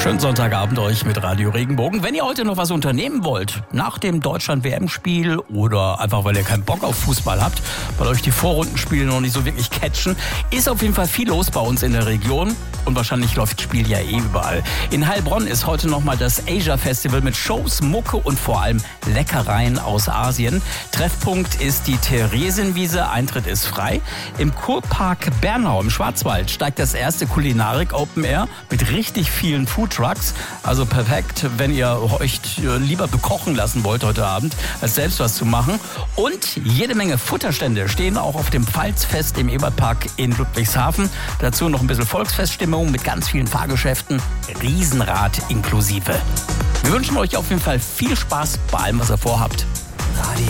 Schönen Sonntagabend euch mit Radio Regenbogen. Wenn ihr heute noch was unternehmen wollt, nach dem Deutschland-WM-Spiel oder einfach weil ihr keinen Bock auf Fußball habt, weil euch die Vorrundenspiele noch nicht so wirklich catchen, ist auf jeden Fall viel los bei uns in der Region. Und wahrscheinlich läuft das Spiel ja überall. In Heilbronn ist heute nochmal das Asia Festival mit Shows, Mucke und vor allem Leckereien aus Asien. Treffpunkt ist die Theresienwiese, Eintritt ist frei. Im Kurpark Bernau im Schwarzwald steigt das erste Kulinarik Open Air mit richtig vielen Foodtrucks. Also perfekt, wenn ihr euch lieber bekochen lassen wollt heute Abend, als selbst was zu machen. Und jede Menge Futterstände stehen auch auf dem Pfalzfest im Ebertpark in Ludwigshafen. Dazu noch ein bisschen Volksfeststimmung mit ganz vielen Fahrgeschäften, Riesenrad inklusive. Wir wünschen euch auf jeden Fall viel Spaß bei allem, was ihr vorhabt. Radio